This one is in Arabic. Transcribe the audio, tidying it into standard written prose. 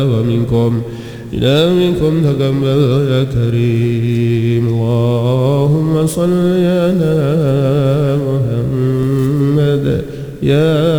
ومنكم تقبل يا كريم. اللهم صل على محمد يا